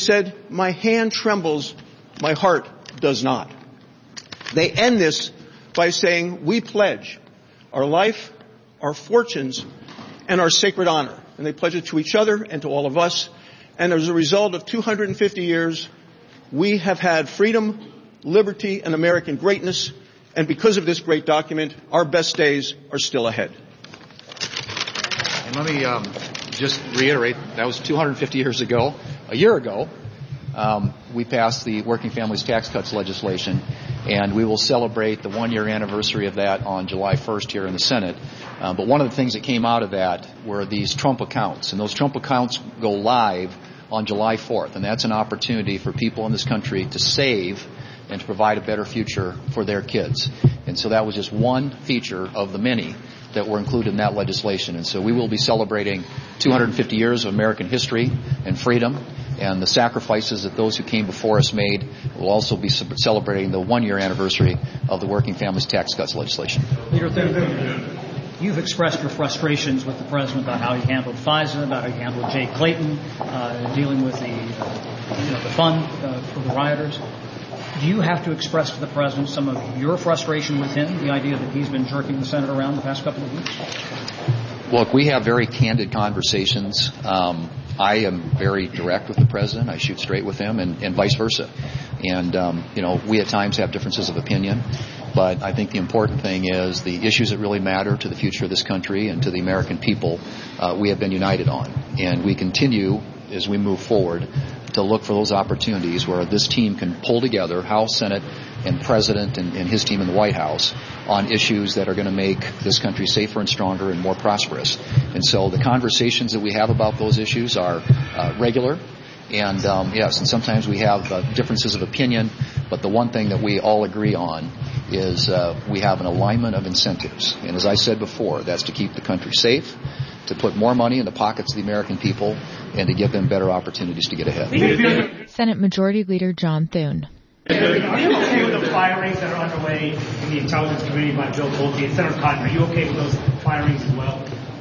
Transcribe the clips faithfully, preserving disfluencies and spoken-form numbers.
said, "My hand trembles, my heart does not." They end this by saying, "We pledge our life, our fortunes, and our sacred honor." And they pledge it to each other and to all of us. And as a result of two hundred fifty years, we have had freedom, liberty, and American greatness. And because of this great document, our best days are still ahead. And let me um, just reiterate, that was two hundred fifty years ago. A year ago, um, we passed the Working Families Tax Cuts legislation, and we will celebrate the one-year anniversary of that on July first here in the Senate. Uh, but one of the things that came out of that were these Trump accounts, and those Trump accounts go live on July fourth, and that's an opportunity for people in this country to save and to provide a better future for their kids. And so that was just one feature of the many that were included in that legislation. And so we will be celebrating two hundred fifty years of American history and freedom and the sacrifices that those who came before us made. We'll also be celebrating the one-year anniversary of the Working Families Tax Cuts legislation. Leader, you've expressed your frustrations with the president about how he handled FISA, about how he handled Jay Clayton, uh, dealing with the, uh, you know, the fund uh, for the rioters. Do you have to express to the president some of your frustration with him, the idea that he's been jerking the Senate around the past couple of weeks? Look, we have very candid conversations. Um, I am very direct with the president. I shoot straight with him, and, and vice versa. And, um, you know, we at times have differences of opinion. But I think the important thing is the issues that really matter to the future of this country and to the American people, uh, we have been united on. And we continue, as we move forward, to look for those opportunities where this team can pull together, House, Senate, and President and, and his team in the White House, on issues that are going to make this country safer and stronger and more prosperous. And so the conversations that we have about those issues are uh, regular. And, um, yes, and sometimes we have uh, differences of opinion, but the one thing that we all agree on is uh, we have an alignment of incentives. And as I said before, that's to keep the country safe, to put more money in the pockets of the American people, and to give them better opportunities to get ahead. Senate Majority Leader John Thune. Are you okay with the firings that are underway in the Intelligence Committee by Bill Pulte and Senator Cotton? Are you okay with those firings as well?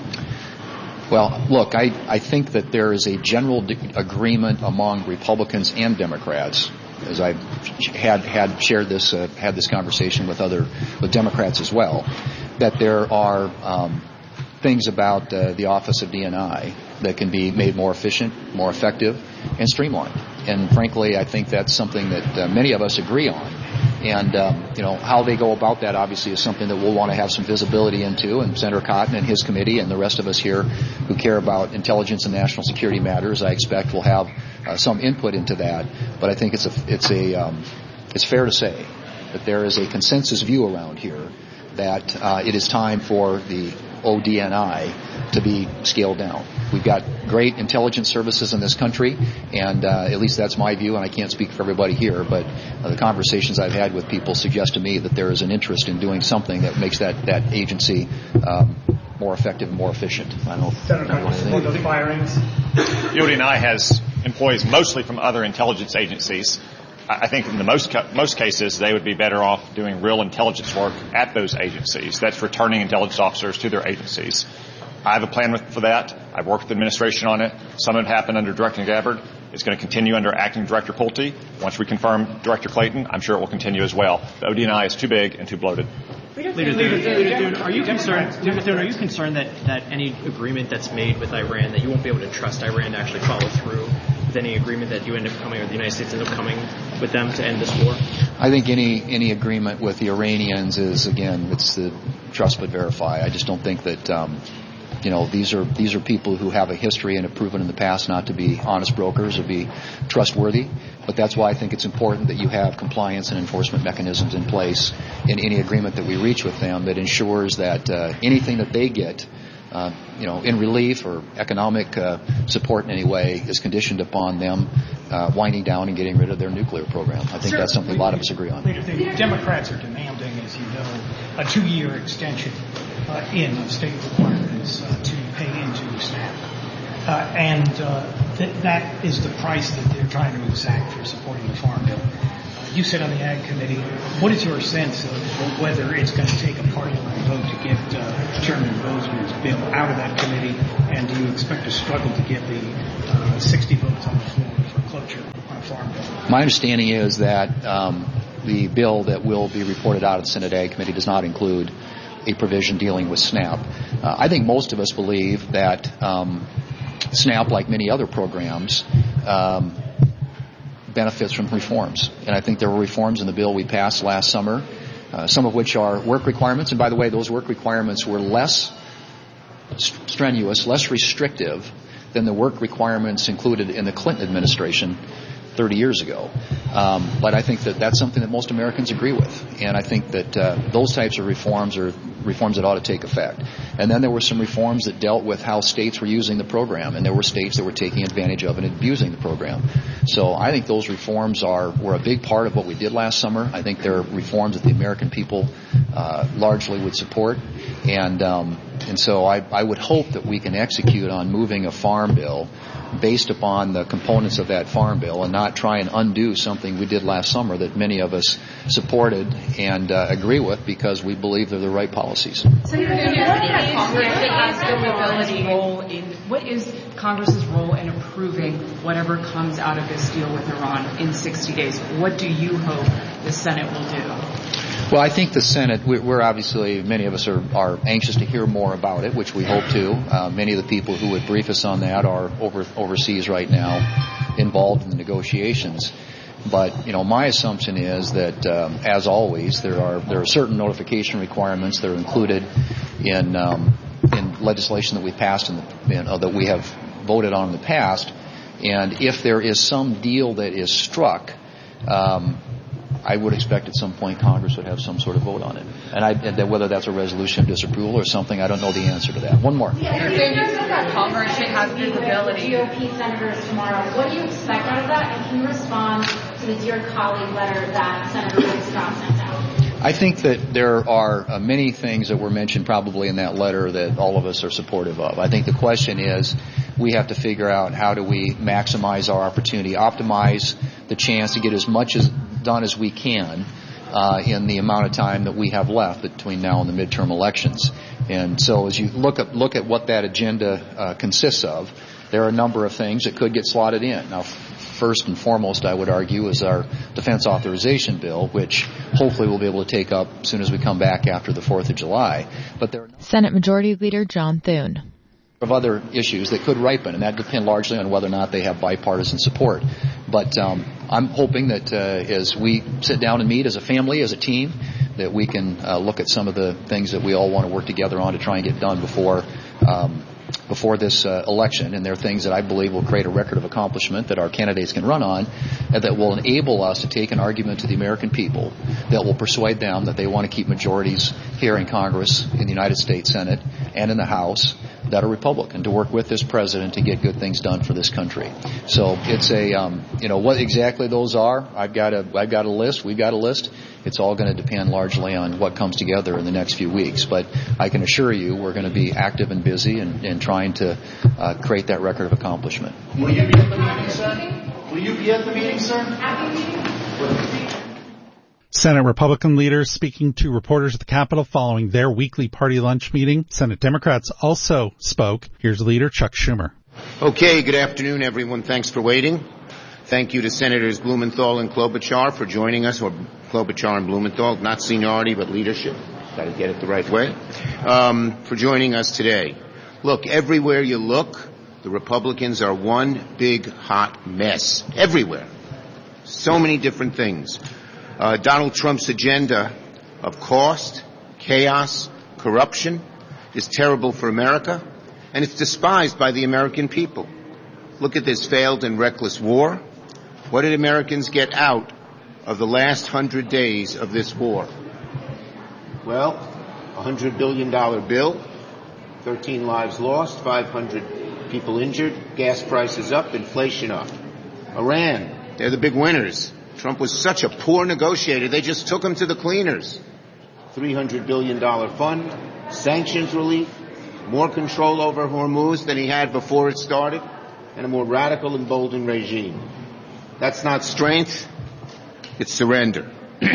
Well, look, I, I think that there is a general de- agreement among Republicans and Democrats, as I've had had shared this uh, had this conversation with other with Democrats as well, that there are um, things about uh, the Office of D N I that can be made more efficient, more effective, and streamlined. And frankly, I think that's something that uh, many of us agree on. And, um, you know, how they go about that obviously is something that we'll want to have some visibility into, and Senator Cotton and his committee and the rest of us here who care about intelligence and national security matters, I expect will have uh, some input into that. But I think it's a, it's a, um, it's fair to say that there is a consensus view around here that uh, it is time for the O D N I to be scaled down. We've got great intelligence services in this country, and uh, at least that's my view, and I can't speak for everybody here, but uh, the conversations I've had with people suggest to me that there is an interest in doing something that makes that, that agency um, more effective and more efficient. I don't know if Senator, you want those firings? The O D N I has employees mostly from other intelligence agencies. I think in the most most cases, they would be better off doing real intelligence work at those agencies. That's returning intelligence officers to their agencies. I have a plan with, for that. I've worked with the administration on it. Some of it happened under Director Gabbard. It's going to continue under Acting Director Pulte. Once we confirm Director Clayton, I'm sure it will continue as well. The O D N I is too big and too bloated. Leader Thune, are you concerned? Leader Thune, are you concerned that, that any agreement that's made with Iran, that you won't be able to trust Iran to actually follow through with any agreement that you end up coming, or the United States ends up coming with them to end this war? I think any any agreement with the Iranians is, again, it's the trust but verify. I just don't think that. Um, You know, these are these are people who have a history and have proven in the past not to be honest brokers or be trustworthy. But that's why I think it's important that you have compliance and enforcement mechanisms in place in any agreement that we reach with them that ensures that uh, anything that they get, uh, you know, in relief or economic uh, support in any way is conditioned upon them uh, winding down and getting rid of their nuclear program. I think Sir, that's something a lot of us agree on. Leader Thune, Democrats are demanding, as you know, a two-year extension uh, in state requirements uh, to pay into SNAP. Uh, and uh, th- that is the price that they're trying to exact for supporting the Farm Bill. Uh, you sit on the Ag Committee. What is your sense of whether it's going to take a party line vote to get uh, Chairman Bozeman's bill out of that committee? And do you expect to struggle to get the uh, sixty votes on the floor for cloture? farm bill? My understanding is that um, the bill that will be reported out of the Senate Ag Committee does not include a provision dealing with SNAP. Uh, I think most of us believe that um, SNAP, like many other programs, um, benefits from reforms. And I think there were reforms in the bill we passed last summer, uh, some of which are work requirements. And by the way, those work requirements were less strenuous, less restrictive than the work requirements included in the Clinton administration thirty years ago. Um, but I think that that's something that most Americans agree with. And I think that uh, those types of reforms are reforms that ought to take effect. And then there were some reforms that dealt with how states were using the program, and there were states that were taking advantage of and abusing the program. So I think those reforms are were a big part of what we did last summer. I think they're reforms that the American people uh, largely would support. And um, and so I, I would hope that we can execute on moving a farm bill based upon the components of that farm bill and not try and undo something we did last summer that many of us supported and uh, agree with because we believe they're the right policies. Senator, what is role in what is Congress's role in approving whatever comes out of this deal with Iran in sixty days? What do you hope the Senate will do? Well, I think the Senate, we're obviously, many of us are, are anxious to hear more about it, which we hope to. Uh, many of the people who would brief us on that are over, overseas right now involved in the negotiations. But, you know, my assumption is that, um, as always, there are there are certain notification requirements that are included in um, in legislation that we passed in the, in, uh, that we have voted on in the past. And if there is some deal that is struck, um, I would expect at some point Congress would have some sort of vote on it. And, I, and whether that's a resolution of disapproval or something, I don't know the answer to that. One more. Yeah, that Congress should have visibility. G O P senators tomorrow. What do you expect out of that? And can you respond to the Dear Colleague letter that Senator Rick Scott sent out? I think that there are uh, many things that were mentioned probably in that letter that all of us are supportive of. I think the question is we have to figure out how do we maximize our opportunity, optimize the chance to get as much as done as we can uh, in the amount of time that we have left between now and the midterm elections. And so as you look at, look at what that agenda uh, consists of, there are a number of things that could get slotted in. Now, first and foremost, I would argue, is our defense authorization bill, which hopefully we'll be able to take up as soon as we come back after the fourth of July. But there are Senate Majority Leader John Thune. Of other issues that could ripen, and that depend largely on whether or not they have bipartisan support. But um, I'm hoping that uh, as we sit down and meet as a family, as a team, that we can uh, look at some of the things that we all want to work together on to try and get done before um, before this uh, election. And there are things that I believe will create a record of accomplishment that our candidates can run on, and that will enable us to take an argument to the American people that will persuade them that they want to keep majorities here in Congress, in the United States Senate, and in the House that are Republican, to work with this president to get good things done for this country. So it's a, um, you know, what exactly those are, I've got a, I've got a list, we've got a list. It's all going to depend largely on what comes together in the next few weeks. But I can assure you we're going to be active and busy and, and trying to uh, create that record of accomplishment. Will you be at the meeting, sir? Will you be at the meeting, sir? Senate Republican leaders speaking to reporters at the Capitol following their weekly party lunch meeting. Senate Democrats also spoke. Here's Leader Chuck Schumer. Okay, good afternoon, everyone. Thanks for waiting. Thank you to Senators Blumenthal and Klobuchar for joining us, or Klobuchar and Blumenthal, not seniority but leadership. Got to get it the right way. Um, for joining us today. Look, everywhere you look, the Republicans are one big hot mess. Everywhere. So many different things. Uh, Donald Trump's agenda of cost, chaos, corruption is terrible for America, and it's despised by the American people. Look at this failed and reckless war. What did Americans get out of the last hundred days of this war? Well, a hundred billion dollar bill, thirteen lives lost, five hundred people injured, gas prices up, inflation up. Iran, they're the big winners. Trump was such a poor negotiator, they just took him to the cleaners. three hundred billion dollar fund, sanctions relief, more control over Hormuz than he had before it started, and a more radical, emboldened regime. That's not strength, it's surrender.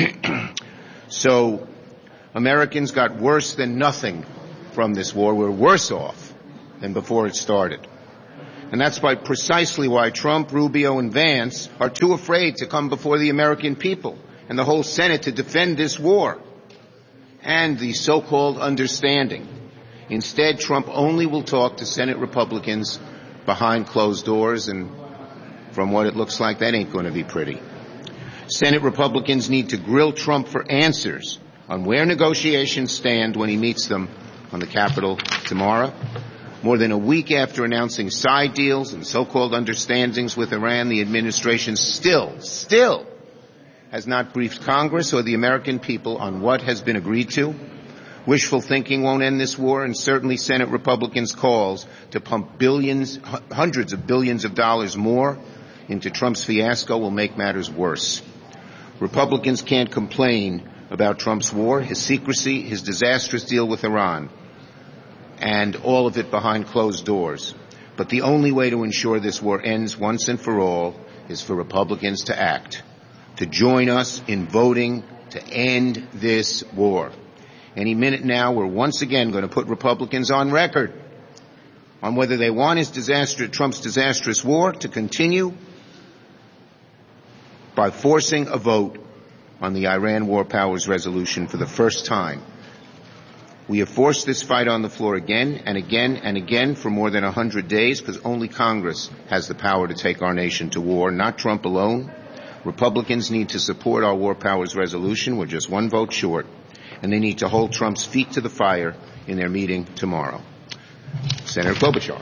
So, Americans got worse than nothing from this war. We're worse off than before it started. And that's why, precisely why Trump, Rubio, and Vance are too afraid to come before the American people and the whole Senate to defend this war and the so-called understanding. Instead, Trump only will talk to Senate Republicans behind closed doors, and from what it looks like, that ain't going to be pretty. Senate Republicans need to grill Trump for answers on where negotiations stand when he meets them on the Capitol tomorrow. More than a week after announcing side deals and so-called understandings with Iran, the administration still, still has not briefed Congress or the American people on what has been agreed to. Wishful thinking won't end this war, and certainly Senate Republicans' calls to pump billions, hundreds of billions of dollars more into Trump's fiasco will make matters worse. Republicans can't complain about Trump's war, his secrecy, his disastrous deal with Iran, and all of it behind closed doors. But the only way to ensure this war ends once and for all is for Republicans to act, to join us in voting to end this war. Any minute now, we're once again going to put Republicans on record on whether they want his disaster, Trump's disastrous war to continue by forcing a vote on the Iran War Powers Resolution for the first time. We have forced this fight on the floor again and again and again for more than a hundred days because only Congress has the power to take our nation to war, not Trump alone. Republicans need to support our War Powers Resolution. We're just one vote short. And they need to hold Trump's feet to the fire in their meeting tomorrow. Senator Klobuchar.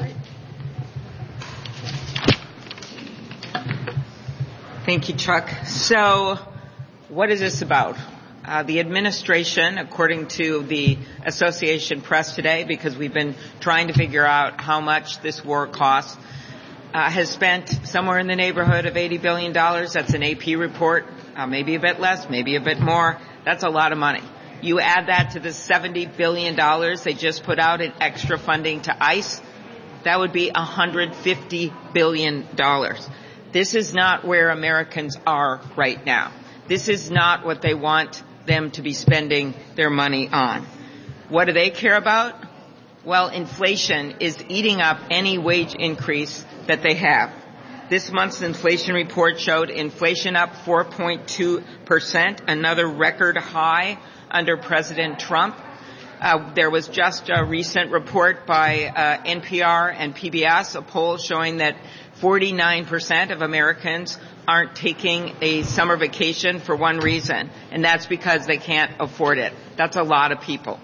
Thank you, Chuck. So, what is this about? Uh, the administration, according to the Association Press today, because we've been trying to figure out how much this war costs, uh, has spent somewhere in the neighborhood of eighty billion dollars. That's an A P report. Uh, maybe a bit less, maybe a bit more. That's a lot of money. You add that to the seventy billion dollars they just put out in extra funding to ICE, that would be one hundred fifty billion dollars. This is not where Americans are right now. This is not what they want them to be spending their money on. What do they care about? Well, inflation is eating up any wage increase that they have. This month's inflation report showed inflation up four point two percent, another record high under President Trump. Uh, there was just a recent report by uh, N P R and P B S, a poll showing that forty-nine percent of Americans aren't taking a summer vacation for one reason, and that's because they can't afford it. That's a lot of people.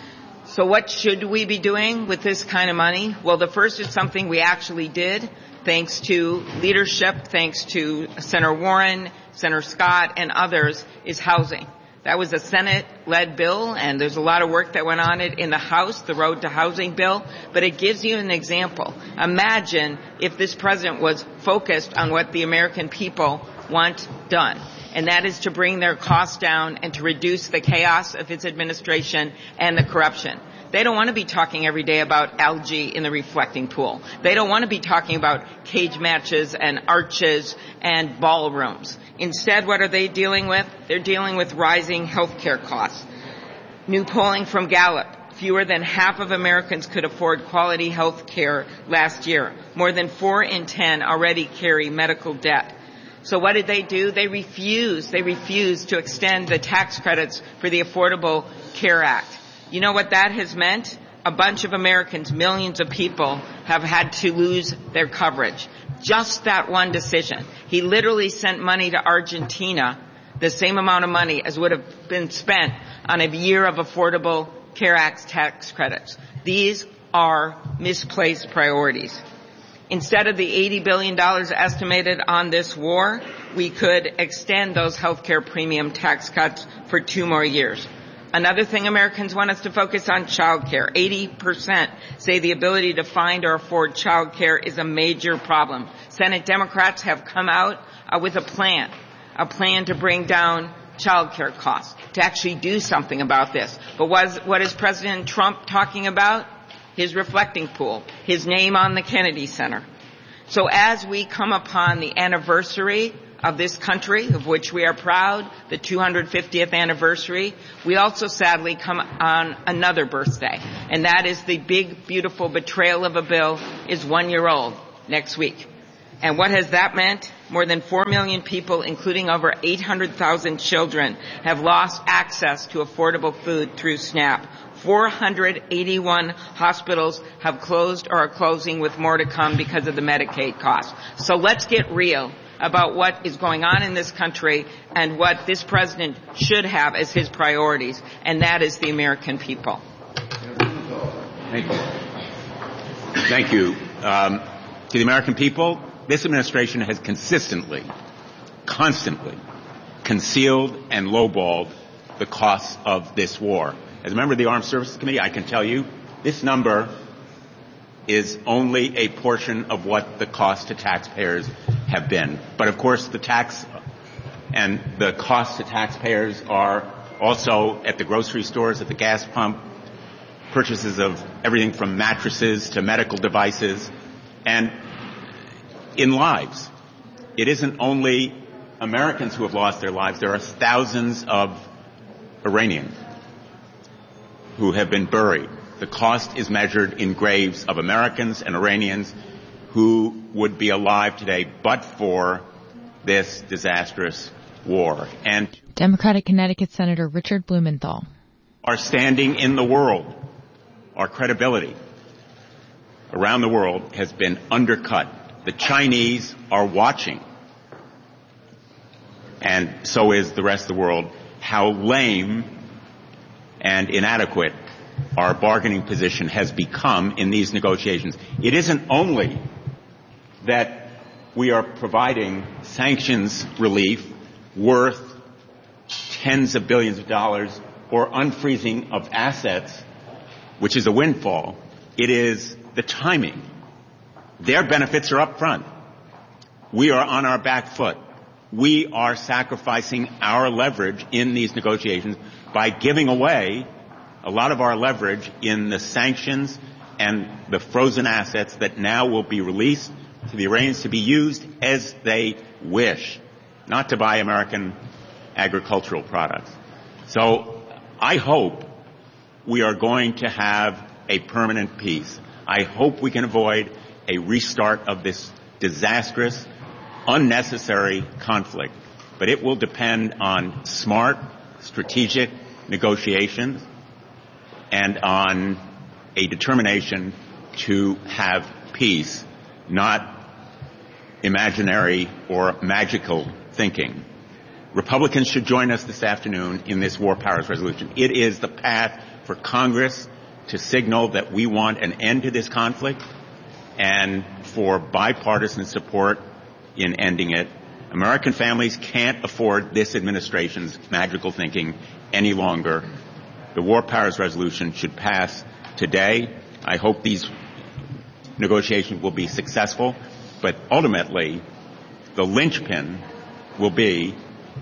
So what should we be doing with this kind of money? Well, the first is something we actually did, thanks to leadership, thanks to Senator Warren, Senator Scott, and others, is housing. That was a Senate-led bill, and there's a lot of work that went on it in the House, the Road to Housing bill, but it gives you an example. Imagine if this president was focused on what the American people want done, and that is to bring their costs down and to reduce the chaos of his administration and the corruption. They don't want to be talking every day about algae in the reflecting pool. They don't want to be talking about cage matches and arches and ballrooms. Instead, what are they dealing with? They're dealing with rising health care costs. New polling from Gallup, fewer than half of Americans could afford quality health care last year. More than four in ten already carry medical debt. So what did they do? They refused. They refused to extend the tax credits for the Affordable Care Act. You know what that has meant? A bunch of Americans, millions of people, have had to lose their coverage. Just that one decision. He literally sent money to Argentina, the same amount of money as would have been spent on a year of Affordable Care Act tax credits. These are misplaced priorities. Instead of the eighty billion dollars estimated on this war, we could extend those health care premium tax cuts for two more years. Another thing Americans want us to focus on, child care. eighty percent say the ability to find or afford child care is a major problem. Senate Democrats have come out uh, with a plan, a plan to bring down child care costs, to actually do something about this. But what is, what is President Trump talking about? His reflecting pool, his name on the Kennedy Center. So as we come upon the anniversary of this country, of which we are proud, the two hundred fiftieth anniversary, we also sadly come on another birthday, and that is the big, beautiful betrayal of a bill is one year old next week. And what has that meant? More than four million people, including over eight hundred thousand children, have lost access to affordable food through SNAP. four hundred eighty-one hospitals have closed or are closing, with more to come because of the Medicaid costs. So let's get real about what is going on in this country and what this president should have as his priorities, and that is the American people. Thank you. Thank you. Um, to the American people, this administration has consistently, constantly concealed and lowballed the costs of this war. As a member of the Armed Services Committee, I can tell you this number is only a portion of what the cost to taxpayers have been. But of course, the tax and the costs to taxpayers are also at the grocery stores, at the gas pump, purchases of everything from mattresses to medical devices, and in lives. It isn't only Americans who have lost their lives. There are thousands of Iranians who have been buried. The cost is measured in graves of Americans and Iranians who would be alive today but for this disastrous war. And Democratic Connecticut Senator Richard Blumenthal. Our standing in the world, our credibility around the world has been undercut. The Chinese are watching, and so is the rest of the world, how lame and inadequate our bargaining position has become in these negotiations. It isn't only that we are providing sanctions relief worth tens of billions of dollars or unfreezing of assets, which is a windfall. It is the timing. Their benefits are up front. We are on our back foot. We are sacrificing our leverage in these negotiations by giving away a lot of our leverage in the sanctions and the frozen assets that now will be released to the Iranians to be used as they wish, not to buy American agricultural products. So I hope we are going to have a permanent peace. I hope we can avoid a restart of this disastrous, unnecessary conflict. But it will depend on smart, strategic negotiations and on a determination to have peace, not imaginary or magical thinking. Republicans should join us this afternoon in this War Powers Resolution. It is the path for Congress to signal that we want an end to this conflict and for bipartisan support in ending it. American families can't afford this administration's magical thinking any longer. The War Powers Resolution should pass today. I hope these negotiations will be successful, but ultimately the linchpin will be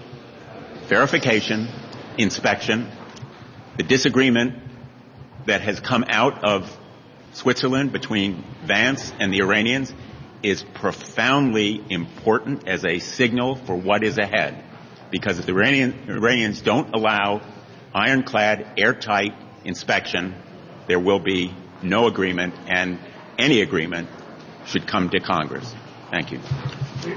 verification, inspection. The disagreement that has come out of Switzerland between Vance and the Iranians is profoundly important as a signal for what is ahead. Because if the Iranian, Iranians don't allow ironclad, airtight inspection, there will be no agreement, and any agreement should come to Congress. Thank you. Good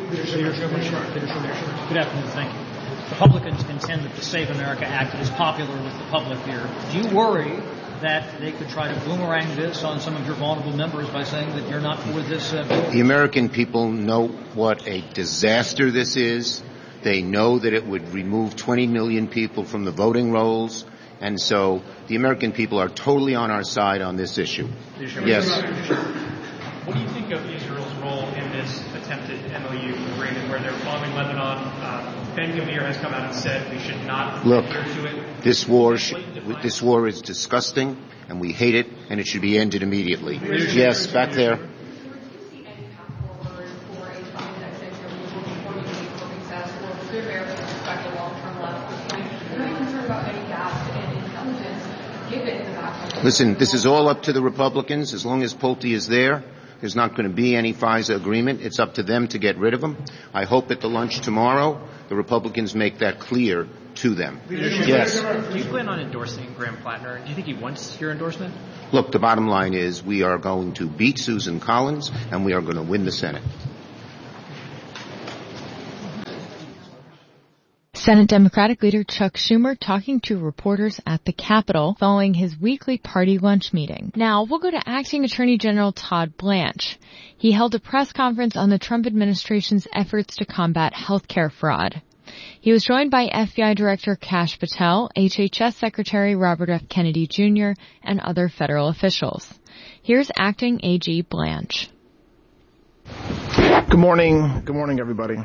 afternoon. Thank you. Republicans contend that the Save America Act is popular with the public here. Do you worry that they could try to boomerang this on some of your vulnerable members by saying that you're not for this uh, bill? The American people know what a disaster this is. They know that it would remove twenty million people from the voting rolls. And so the American people are totally on our side on this issue. Yes. What do you think of Israel's role in this attempted M O U agreement where they're bombing Lebanon? Uh, Ben-Gvir has come out and said we should not Look, adhere to it. This war, sh- this war is disgusting, and we hate it, and it should be ended immediately. Yes, back there. Listen, this is all up to the Republicans. As long as Pulte is there, There's not going to be any FISA agreement. It's up to them to get rid of them. I hope at the lunch tomorrow the Republicans make that clear to them. Yes. Do you plan on endorsing Graham Plattner? Do you think he wants your endorsement? Look, the bottom line is we are going to beat Susan Collins and we are going to win the Senate. Senate Democratic leader Chuck Schumer talking to reporters at the Capitol following his weekly party lunch meeting. Now we'll go to Acting Attorney General Todd Blanche. He held a press conference on the Trump administration's efforts to combat healthcare fraud. He was joined by F B I Director Kash Patel, H H S Secretary Robert F. Kennedy Junior, and other federal officials. Here's Acting A G Blanche. Good morning. Good morning, everybody.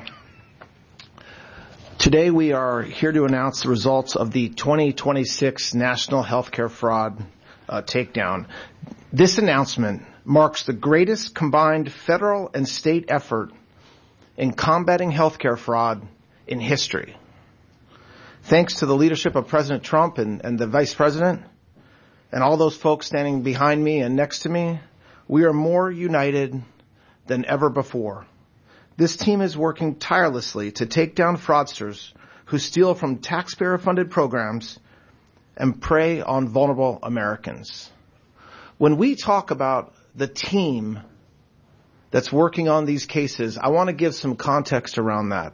Today we are here to announce the results of the twenty twenty-six National Healthcare Fraud uh, Takedown. This announcement marks the greatest combined federal and state effort in combating healthcare fraud in history. Thanks to the leadership of President Trump and, and the Vice President and all those folks standing behind me and next to me, we are more united than ever before. This team is working tirelessly to take down fraudsters who steal from taxpayer-funded programs and prey on vulnerable Americans. When we talk about the team that's working on these cases, I want to give some context around that.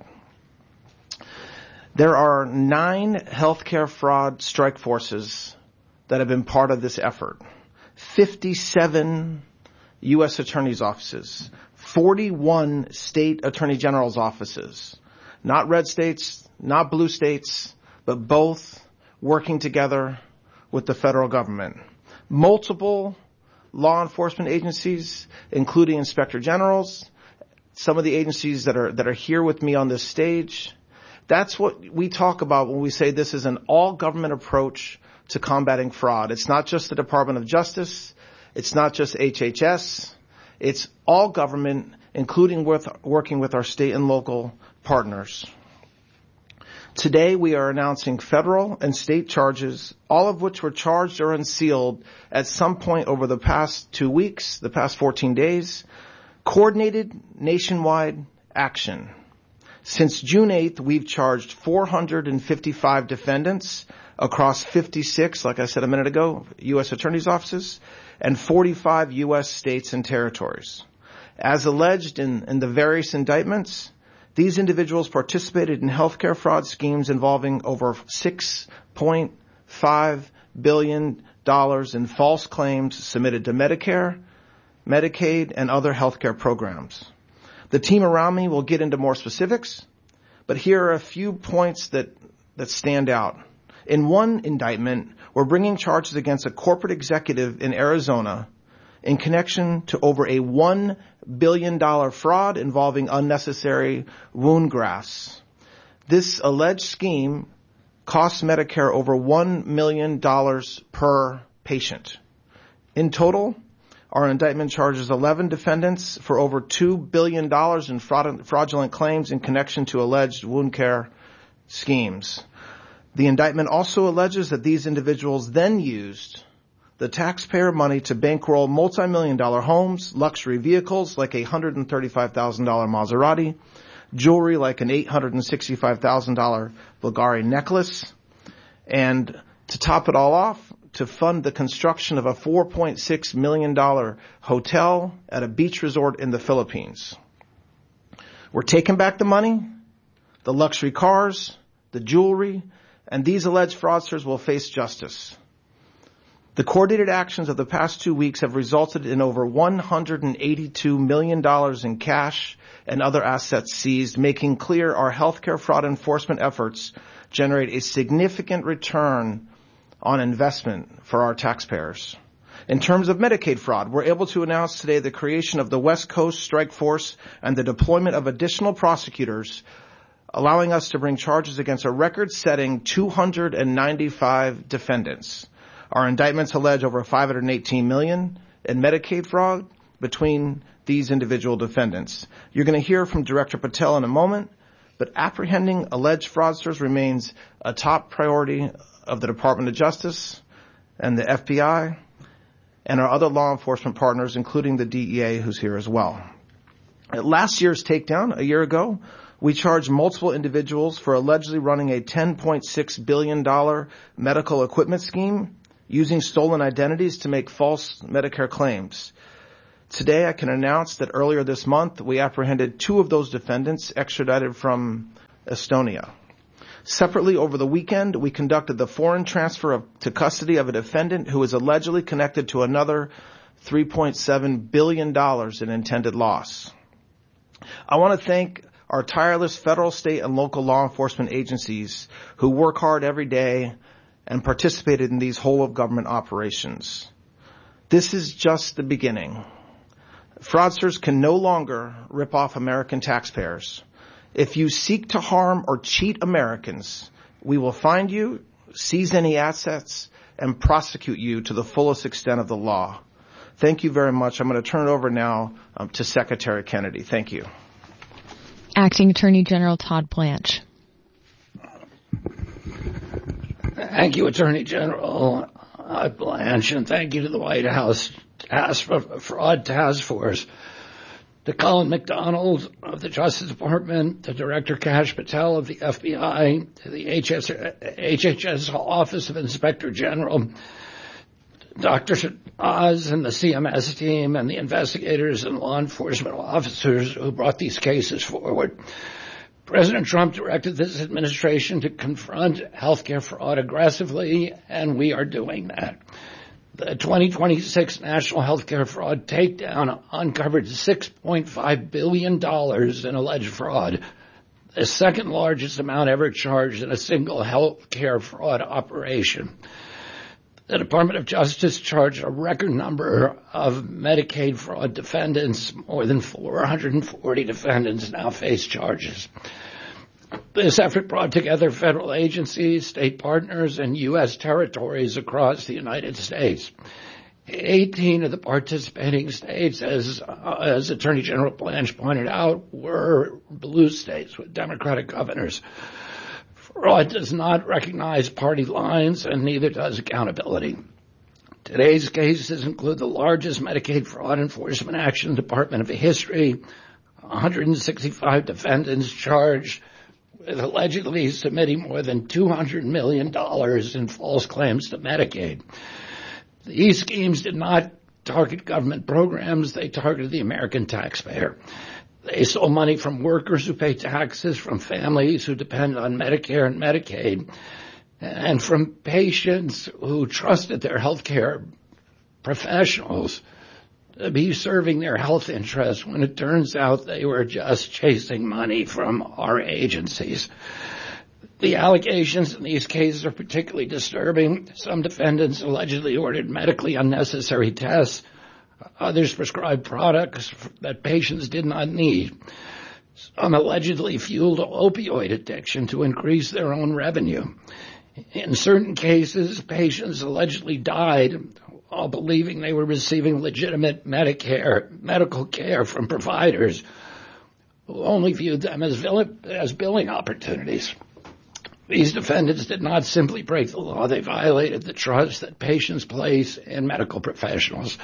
There are nine healthcare fraud strike forces that have been part of this effort. fifty-seven U S attorneys' offices, forty-one state attorney general's offices, not red states, not blue states, but both working together with the federal government. Multiple law enforcement agencies, including inspector generals, some of the agencies that are, that are here with me on this stage. That's what we talk about when we say this is an all-government approach to combating fraud. It's not just the Department of Justice. It's not just H H S. It's all government, including with working with our state and local partners. Today we are announcing federal and state charges, all of which were charged or unsealed at some point over the past two weeks, the past fourteen days. Coordinated nationwide action. Since June eighth, we've charged four hundred fifty-five defendants across fifty-six, like I said a minute ago, U S attorneys' offices, and forty-five U S states and territories. As alleged in, in the various indictments, these individuals participated in healthcare fraud schemes involving over six point five billion dollars in false claims submitted to Medicare, Medicaid, and other healthcare programs. The team around me will get into more specifics, but here are a few points that, that stand out. In one indictment, we're bringing charges against a corporate executive in Arizona in connection to over a one billion dollars fraud involving unnecessary wound grafts. This alleged scheme costs Medicare over one million dollars per patient. In total, our indictment charges eleven defendants for over two billion dollars in fraudulent claims in connection to alleged wound care schemes. The indictment also alleges that these individuals then used the taxpayer money to bankroll multi-million dollar homes, luxury vehicles like a one hundred thirty-five thousand dollars Maserati, jewelry like an eight hundred sixty-five thousand dollars Bulgari necklace, and to top it all off, to fund the construction of a four point six million dollars hotel at a beach resort in the Philippines. We're taking back the money, the luxury cars, the jewelry, and these alleged fraudsters will face justice. The coordinated actions of the past two weeks have resulted in over one hundred eighty-two million dollars in cash and other assets seized, making clear our healthcare fraud enforcement efforts generate a significant return on investment for our taxpayers. In terms of Medicaid fraud, we're able to announce today the creation of the West Coast Strike Force and the deployment of additional prosecutors, allowing us to bring charges against a record-setting two hundred ninety-five defendants. Our indictments allege over five hundred eighteen million dollars in Medicaid fraud between these individual defendants. You're going to hear from Director Patel in a moment, but apprehending alleged fraudsters remains a top priority of the Department of Justice and the F B I. and our other law enforcement partners, including the D E A, who's here as well. At last year's takedown, a year ago, we charged multiple individuals for allegedly running a ten point six billion dollars medical equipment scheme using stolen identities to make false Medicare claims. Today, I can announce that earlier this month, we apprehended two of those defendants extradited from Estonia. Separately, over the weekend, we conducted the foreign transfer of, to custody of a defendant who is allegedly connected to another three point seven billion dollars in intended loss. I want to thank our tireless federal, state, and local law enforcement agencies who work hard every day and participated in these whole-of-government operations. This is just the beginning. Fraudsters can no longer rip off American taxpayers. If you seek to harm or cheat Americans, we will find you, seize any assets, and prosecute you to the fullest extent of the law. Thank you very much. I'm going to turn it over now um, to Secretary Kennedy. Thank you. Acting Attorney General Todd Blanche. Thank you, Attorney General uh, Blanche, and thank you to the White House Task Fraud Task Force, to Colin McDonald of the Justice Department, to Director Kash Patel of the F B I, to the H H S Office of Inspector General, Doctor Oz and the C M S team, and the investigators and law enforcement officers who brought these cases forward. President Trump directed this administration to confront healthcare fraud aggressively, and we are doing that. The twenty twenty-six National Healthcare Fraud Takedown uncovered six point five billion dollars in alleged fraud, the second largest amount ever charged in a single healthcare fraud operation. The Department of Justice charged a record number of Medicaid fraud defendants. More than four hundred forty defendants now face charges. This effort brought together federal agencies, state partners, and U S territories across the United States. eighteen of the participating states, as, uh, as Attorney General Blanche pointed out, were blue states with Democratic governors. Fraud does not recognize party lines, and neither does accountability. Today's cases include the largest Medicaid fraud enforcement action in the Department of history, one hundred sixty-five defendants charged with allegedly submitting more than two hundred million dollars in false claims to Medicaid. These schemes did not target government programs, they targeted the American taxpayer. They stole money from workers who pay taxes, from families who depend on Medicare and Medicaid, and from patients who trusted their healthcare professionals to be serving their health interests when it turns out they were just chasing money from our agencies. The allegations in these cases are particularly disturbing. Some defendants allegedly ordered medically unnecessary tests. Others prescribed products that patients did not need. Some allegedly fueled opioid addiction to increase their own revenue. In certain cases, patients allegedly died while believing they were receiving legitimate Medicare medical care from providers who only viewed them as, as billing opportunities. These defendants did not simply break the law, they violated the trust that patients place in medical professionals.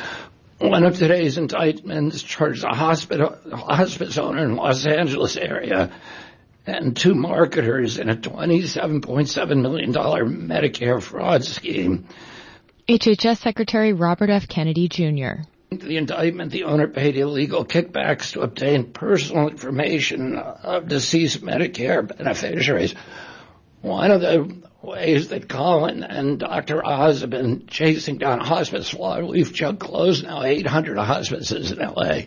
One of today's indictments charged a hospital, a hospice owner in Los Angeles area and two marketers in a twenty-seven point seven million dollars Medicare fraud scheme. H H S Secretary Robert F. Kennedy, Junior The indictment, the owner paid illegal kickbacks to obtain personal information of deceased Medicare beneficiaries. One of the ways that Colin and Doctor Oz have been chasing down hospice fraud, we've closed now eight hundred hospices in L A.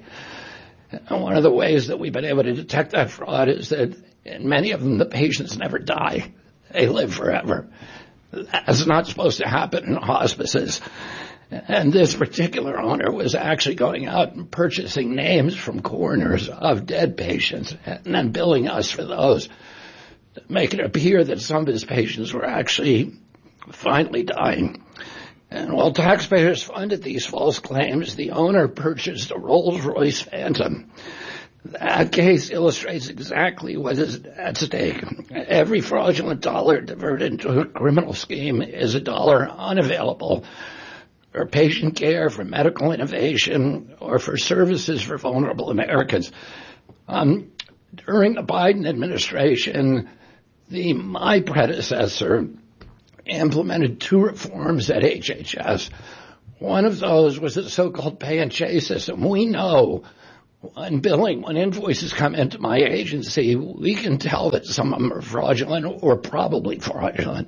And one of the ways that we've been able to detect that fraud is that in many of them, the patients never die. They live forever. That's not supposed to happen in hospices. And this particular owner was actually going out and purchasing names from coroners of dead patients and then billing us for those, to make it appear that some of his patients were actually finally dying. And while taxpayers funded these false claims, the owner purchased a Rolls-Royce Phantom. That case illustrates exactly what is at stake. Every fraudulent dollar diverted into a criminal scheme is a dollar unavailable for patient care, for medical innovation, or for services for vulnerable Americans. Um, during the Biden administration, the my predecessor implemented two reforms at H H S. One of those was the so-called pay and chase system. We know when billing, when invoices come into my agency, we can tell that some of them are fraudulent or probably fraudulent.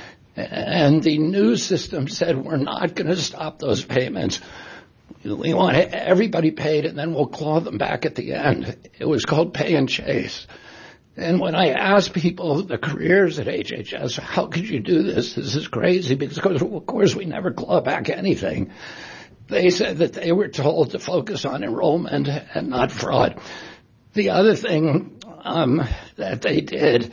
And the new system said we're not going to stop those payments. We want everybody paid and then we'll claw them back at the end. It was called pay and chase. And when I asked people, the careers at H H S, how could you do this? This is crazy because, of course, we never claw back anything. They said that they were told to focus on enrollment and not fraud. The other thing um, that they did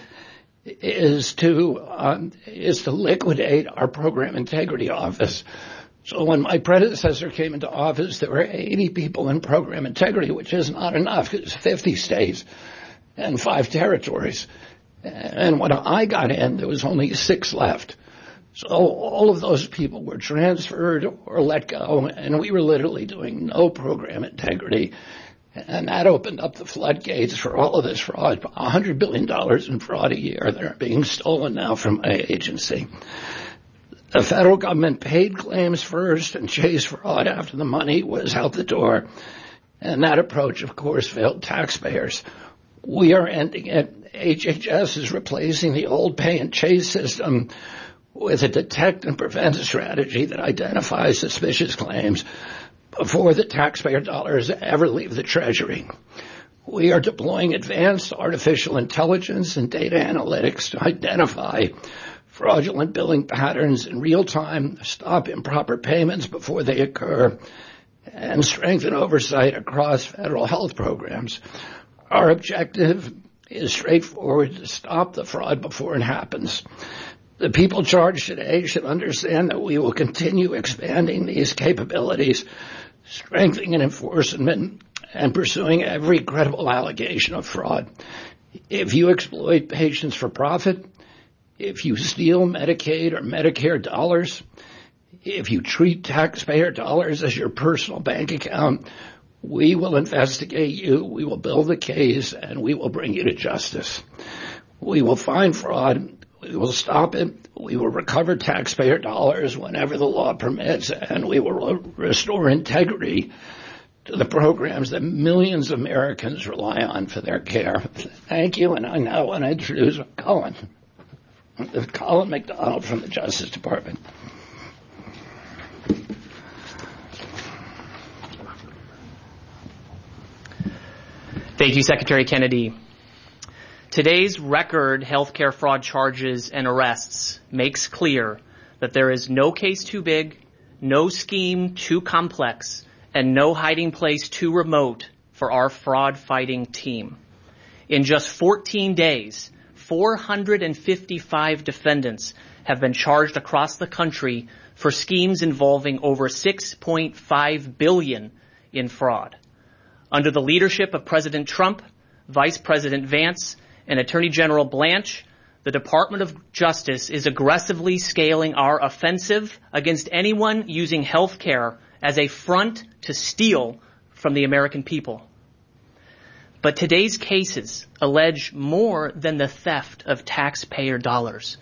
is to um, is to liquidate our program integrity office. So when my predecessor came into office, there were eighty people in program integrity, which is not enough. It's fifty states and five territories. And when I got in, there was only six left. So all of those people were transferred or let go, and we were literally doing no program integrity. And that opened up the floodgates for all of this fraud, one hundred billion dollars in fraud a year that are being stolen now from my agency. The federal government paid claims first and chased fraud after the money was out the door. And that approach, of course, failed taxpayers. We are ending it. H H S is replacing the old pay and chase system with a detect and prevent strategy that identifies suspicious claims before the taxpayer dollars ever leave the Treasury. We are deploying advanced artificial intelligence and data analytics to identify fraudulent billing patterns in real time, stop improper payments before they occur, and strengthen oversight across federal health programs. Our objective is straightforward: to stop the fraud before it happens. The people charged today should understand that we will continue expanding these capabilities, strengthening enforcement, and pursuing every credible allegation of fraud. If you exploit patients for profit, if you steal Medicaid or Medicare dollars, if you treat taxpayer dollars as your personal bank account, we will investigate you, we will build a case, and we will bring you to justice. We will find fraud, we will stop it, we will recover taxpayer dollars whenever the law permits, and we will re- restore integrity to the programs that millions of Americans rely on for their care. Thank you, and I now want to introduce Colin. Colin McDonald from the Justice Department. Thank you, Secretary Kennedy. Today's record healthcare fraud charges and arrests makes clear that there is no case too big, no scheme too complex, and no hiding place too remote for our fraud-fighting team. In just fourteen days, four hundred fifty-five defendants have been charged across the country for schemes involving over six point five billion dollars in fraud. Under the leadership of President Trump, Vice President Vance, and Attorney General Blanche, the Department of Justice is aggressively scaling our offensive against anyone using health care as a front to steal from the American people. But today's cases allege more than the theft of taxpayer dollars.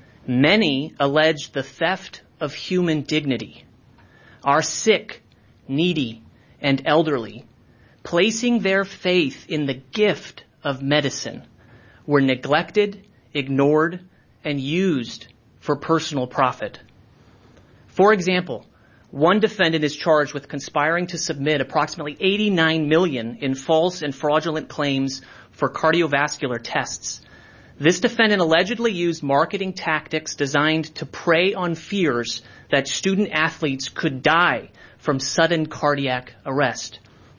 Many allege the theft of human dignity. Our sick, needy, and elderly, placing their faith in the gift of medicine, were neglected, ignored, and used for personal profit. For example, one defendant is charged with conspiring to submit approximately eighty-nine million dollars in false and fraudulent claims for cardiovascular tests. This defendant allegedly used marketing tactics designed to prey on fears that student athletes could die from sudden cardiac arrest.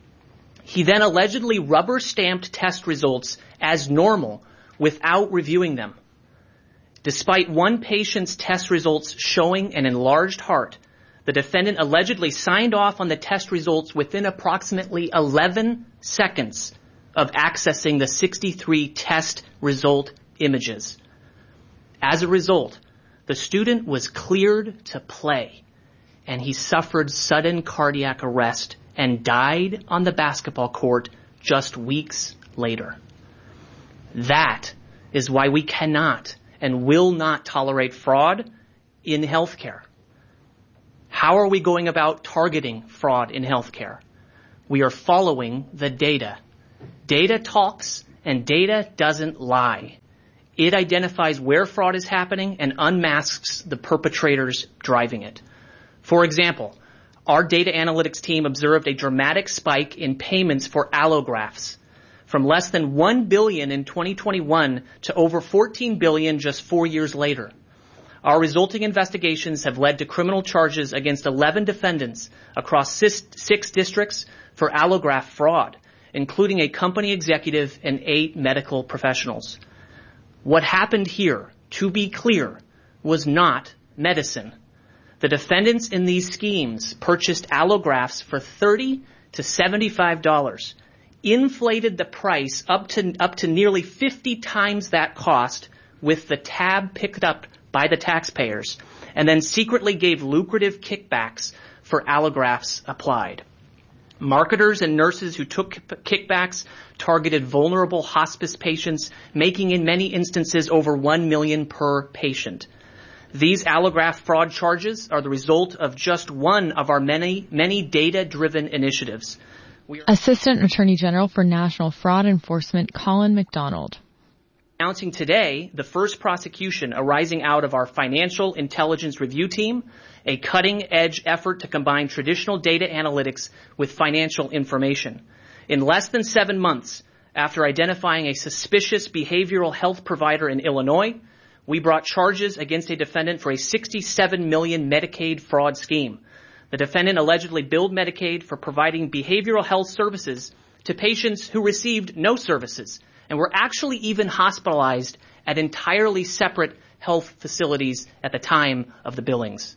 He then allegedly rubber-stamped test results as normal without reviewing them. Despite one patient's test results showing an enlarged heart, the defendant allegedly signed off on the test results within approximately eleven seconds of accessing the sixty-three test result images. As a result, the student was cleared to play. and he suffered sudden cardiac arrest and died on the basketball court just weeks later. That is why we cannot and will not tolerate fraud in healthcare. How are we going about targeting fraud in healthcare? We are following the data. Data talks and data doesn't lie. It identifies where fraud is happening and unmasks the perpetrators driving it. For example, our data analytics team observed a dramatic spike in payments for allografts from less than one billion dollars in twenty twenty-one to over fourteen billion dollars just four years later. Our resulting investigations have led to criminal charges against eleven defendants across six districts for allograft fraud, including a company executive and eight medical professionals. What happened here, to be clear, was not medicine. The defendants in these schemes purchased allografts for thirty to seventy-five dollars, inflated the price up to up to nearly fifty times that cost with the tab picked up by the taxpayers, and then secretly gave lucrative kickbacks for allografts applied. Marketers and nurses who took kickbacks targeted vulnerable hospice patients, making in many instances over one million dollars per patient. These allograft fraud charges are the result of just one of our many, many data-driven initiatives. We are Assistant Attorney General for National Fraud Enforcement, Colin McDonald. Announcing today the first prosecution arising out of our Financial Intelligence Review Team, a cutting-edge effort to combine traditional data analytics with financial information. In less than seven months, after identifying a suspicious behavioral health provider in Illinois, we brought charges against a defendant for a sixty-seven million dollars Medicaid fraud scheme. The defendant allegedly billed Medicaid for providing behavioral health services to patients who received no services and were actually even hospitalized at entirely separate health facilities at the time of the billings.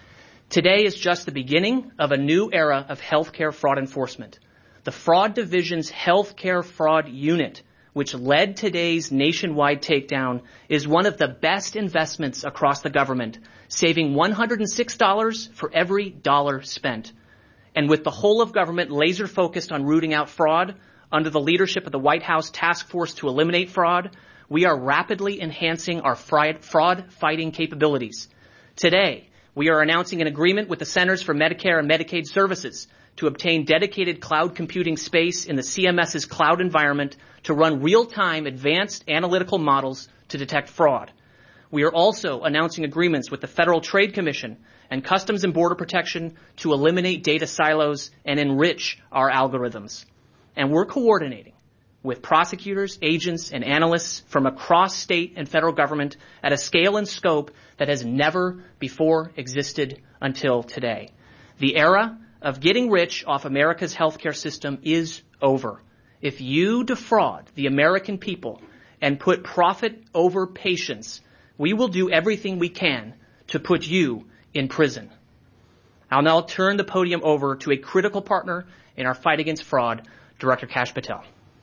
Today is just the beginning of a new era of healthcare fraud enforcement. The Fraud Division's Healthcare Fraud Unit, which led today's nationwide takedown, is one of the best investments across the government, saving one hundred six dollars for every dollar spent. And with the whole of government laser focused on rooting out fraud, under the leadership of the White House Task Force to Eliminate Fraud, we are rapidly enhancing our fraud-fighting capabilities. Today, we are announcing an agreement with the Centers for Medicare and Medicaid Services to obtain dedicated cloud computing space in the C M S's cloud environment to run real-time advanced analytical models to detect fraud. We are also announcing agreements with the Federal Trade Commission and Customs and Border Protection to eliminate data silos and enrich our algorithms. And we're coordinating with prosecutors, agents, and analysts from across state and federal government at a scale and scope that has never before existed until today. The era of getting rich off America's healthcare system is over. If you defraud the American people and put profit over patients, we will do everything we can to put you in prison. I'll now turn the podium over to a critical partner in our fight against fraud, Director Kash Patel.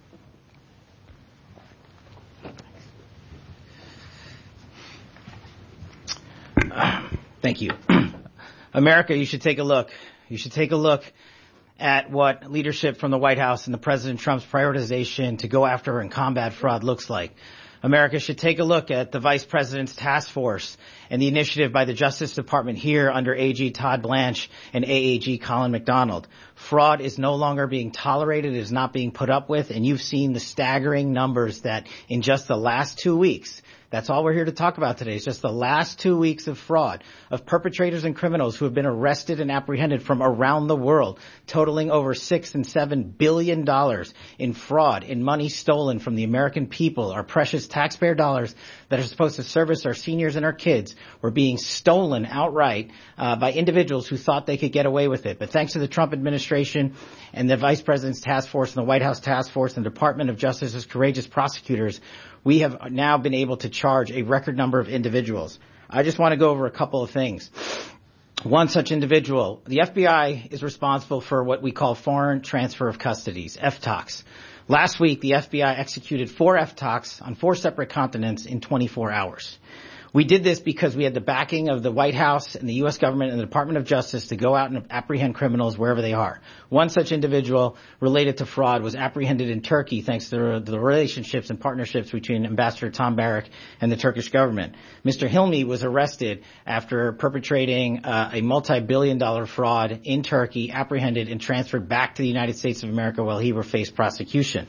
Thank you. America, you should take a look. You should take a look at what leadership from the White House and the President Trump's prioritization to go after and combat fraud looks like. America should take a look at the Vice President's task force and the initiative by the Justice Department here under A G Todd Blanche and A A G Colin McDonald. Fraud is no longer being tolerated, it is not being put up with, and you've seen the staggering numbers that in just the last two weeks, that's all we're here to talk about today. It's just the last two weeks of fraud, of perpetrators and criminals who have been arrested and apprehended from around the world, totaling over six and seven billion dollars in fraud, in money stolen from the American people, our precious taxpayer dollars that are supposed to service our seniors and our kids were being stolen outright uh, by individuals who thought they could get away with it. But thanks to the Trump administration and the Vice President's task force and the White House task force and the Department of Justice's courageous prosecutors, we have now been able to charge a record number of individuals. I just want to go over a couple of things. One such individual, the F B I is responsible for what we call foreign transfer of custodies, F T O Cs. Last week, the F B I executed four F T O Cs on four separate continents in twenty-four hours. We did this because we had the backing of the White House and the U S government and the Department of Justice to go out and apprehend criminals wherever they are. One such individual related to fraud was apprehended in Turkey thanks to the relationships and partnerships between Ambassador Tom Barrack and the Turkish government. Mister Hilmi was arrested after perpetrating uh, a multi-billion dollar fraud in Turkey, apprehended and transferred back to the United States of America while he were faced prosecution.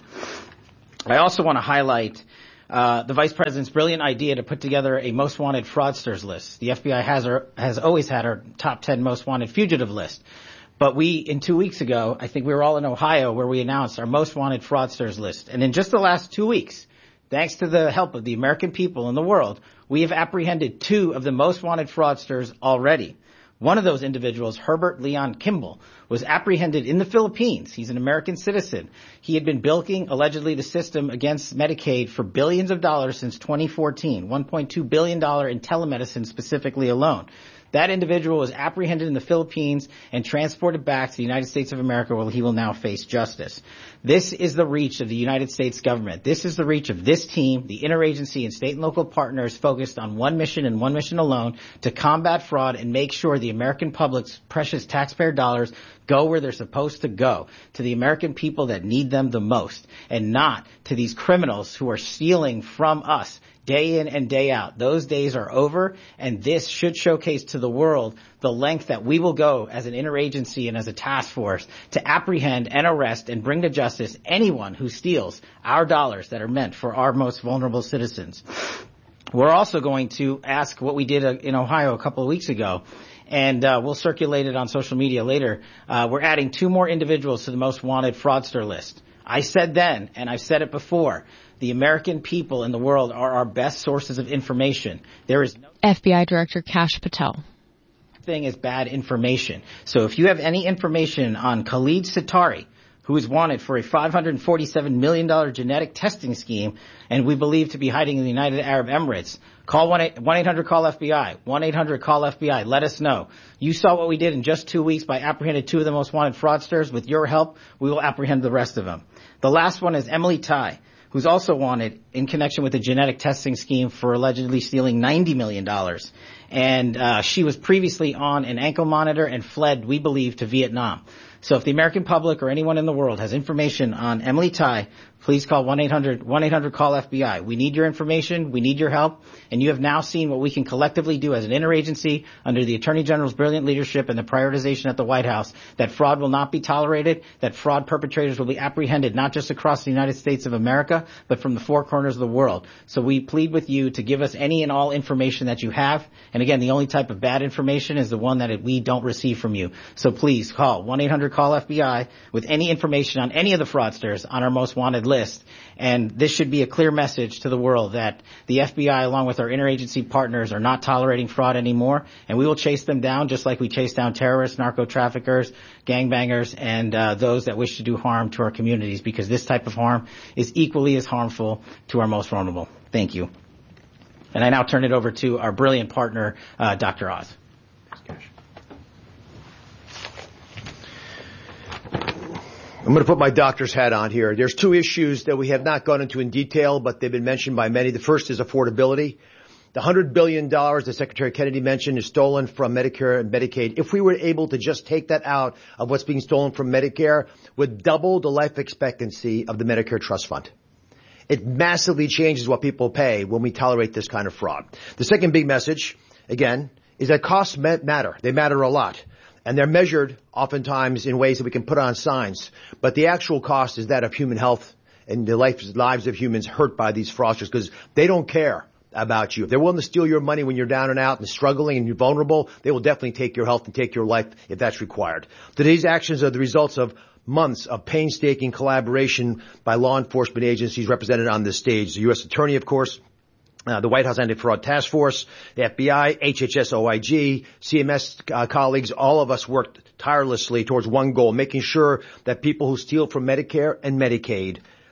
I also want to highlight Uh, the Vice President's brilliant idea to put together a most wanted fraudsters list. The F B I has our, has always had our top ten most wanted fugitive list. But we, in two weeks ago, I think we were all in Ohio where we announced our most wanted fraudsters list. And in just the last two weeks, thanks to the help of the American people in the world, we have apprehended two of the most wanted fraudsters already. One of those individuals, Herbert Leon Kimball, was apprehended in the Philippines. He's an American citizen. He had been bilking, allegedly, the system against Medicaid for billions of dollars since twenty fourteen, one point two billion dollars in telemedicine specifically alone. That individual was apprehended in the Philippines and transported back to the United States of America where he will now face justice. This is the reach of the United States government. This is the reach of this team, the interagency and state and local partners focused on one mission and one mission alone to combat fraud and make sure the American public's precious taxpayer dollars go where they're supposed to go, to the American people that need them the most, and not to these criminals who are stealing from us day in and day out. Those days are over, and this should showcase to the world the length that we will go as an interagency and as a task force to apprehend and arrest and bring to justice anyone who steals our dollars that are meant for our most vulnerable citizens. We're also going to ask what we did in Ohio a couple of weeks ago, and uh, we'll circulate it on social media later. Uh, we're adding two more individuals to the most wanted fraudster list. I said then, and I've said it before, the American people in the world are our best sources of information. There is no F B I Director Kash Patel. Thing is bad information. So if you have any information on Khalid Sitari, who is wanted for a five hundred forty-seven million dollars genetic testing scheme and we believe to be hiding in the United Arab Emirates, call one eight hundred call F B I, one eight hundred call F B I. Let us know. You saw what we did in just two weeks by apprehending two of the most wanted fraudsters. With your help, we will apprehend the rest of them. The last one is Emily Tai, who's also wanted in connection with a genetic testing scheme for allegedly stealing ninety million dollars. And uh, she was previously on an ankle monitor and fled, we believe, to Vietnam. So if the American public or anyone in the world has information on Emily Tai, please call one eight hundred call F B I. We need your information. We need your help. And you have now seen what we can collectively do as an interagency under the Attorney General's brilliant leadership and the prioritization at the White House, that fraud will not be tolerated, that fraud perpetrators will be apprehended not just across the United States of America, but from the four corners of the world. So we plead with you to give us any and all information that you have. And again, the only type of bad information is the one that we don't receive from you. So please call one eight hundred call F B I with any information on any of the fraudsters on our most wanted list. And this should be a clear message to the world that the F B I, along with our interagency partners, are not tolerating fraud anymore. And we will chase them down just like we chase down terrorists, narco traffickers, gangbangers, and uh, those that wish to do harm to our communities, because this type of harm is equally as harmful to our most vulnerable. Thank you. And I now turn it over to our brilliant partner, uh, Doctor Oz. I'm going to put my doctor's hat on here. There's two issues that we have not gone into in detail, but they've been mentioned by many. The first is affordability. The one hundred billion dollars that Secretary Kennedy mentioned is stolen from Medicare and Medicaid. If we were able to just take that out of what's being stolen from Medicare, would double the life expectancy of the Medicare Trust Fund. It massively changes what people pay when we tolerate this kind of fraud. The second big message, again, is that costs matter. They matter a lot. And they're measured oftentimes in ways that we can put on signs. But the actual cost is that of human health and the lives of humans hurt by these fraudsters, because they don't care about you. If they're willing to steal your money when you're down and out and struggling and you're vulnerable, they will definitely take your health and take your life if that's required. Today's actions are the results of months of painstaking collaboration by law enforcement agencies represented on this stage. The U S Attorney, of course, Uh, the White House Anti-Fraud Task Force, the F B I, H H S O I G, C M S uh, colleagues, all of us worked tirelessly towards one goal, making sure that people who steal from Medicare and Medicaid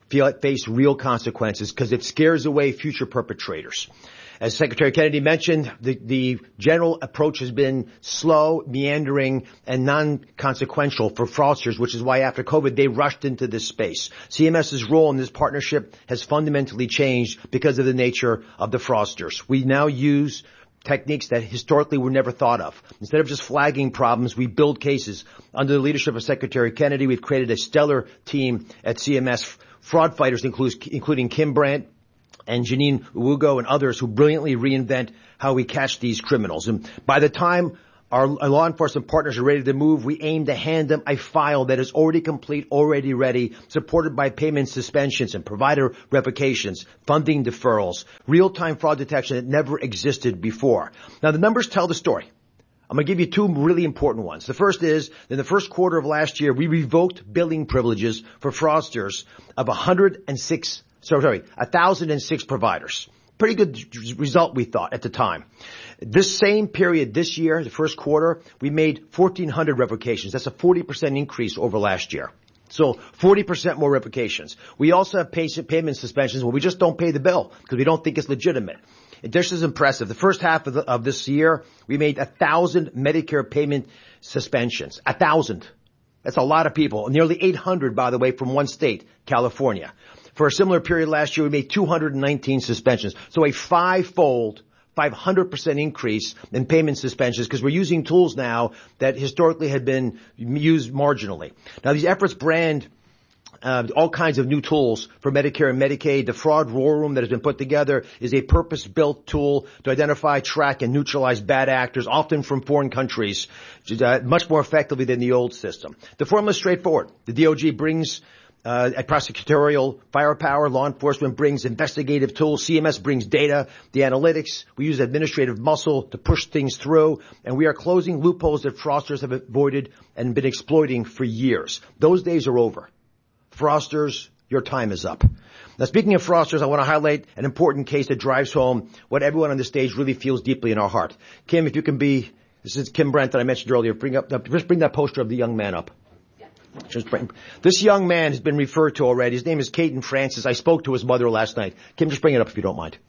feel, face real consequences because it scares away future perpetrators. As Secretary Kennedy mentioned, the, the general approach has been slow, meandering, and non-consequential for fraudsters, which is why after COVID they rushed into this space. CMS's role in this partnership has fundamentally changed because of the nature of the fraudsters. We now use techniques that historically were never thought of. Instead of just flagging problems, we build cases. Under the leadership of Secretary Kennedy, we've created a stellar team at C M S. Fraud fighters, includes, including Kim Brandt and Janine Ugo and others who brilliantly reinvent how we catch these criminals. And by the time our law enforcement partners are ready to move, we aim to hand them a file that is already complete, already ready, supported by payment suspensions and provider revocations, funding deferrals, real-time fraud detection that never existed before. Now, the numbers tell the story. I'm going to give you two really important ones. The first is, in the first quarter of last year, we revoked billing privileges for fraudsters of one hundred six, sorry, one thousand six providers. Pretty good result, we thought, at the time. This same period this year, the first quarter, we made fourteen hundred revocations. That's a forty percent increase over last year. So forty percent more revocations. We also have payment suspensions where we just don't pay the bill because we don't think it's legitimate. This is impressive. The first half of, the, of this year, we made a thousand Medicare payment suspensions. A thousand. That's a lot of people. Nearly eight hundred, by the way, from one state, California. For a similar period last year, we made two hundred nineteen suspensions. So a five-fold, five hundred percent increase in payment suspensions because we're using tools now that historically had been used marginally. Now, these efforts brand Uh, all kinds of new tools for Medicare and Medicaid. The fraud war room that has been put together is a purpose-built tool to identify, track, and neutralize bad actors, often from foreign countries, uh, much more effectively than the old system. The formula is straightforward. The D O G brings uh, a prosecutorial firepower. Law enforcement brings investigative tools. C M S brings data, the analytics. We use administrative muscle to push things through. And we are closing loopholes that fraudsters have avoided and been exploiting for years. Those days are over. Fraudsters, your time is up. Now, speaking of fraudsters, I want to highlight an important case that drives home what everyone on the stage really feels deeply in our heart. Kim, if you can be, this is Kim Brandt that I mentioned earlier. Bring up, just bring that poster of the young man up. Just bring, this young man has been referred to already. His name is Caden Francis. I spoke to his mother last night. Kim, just bring it up if you don't mind.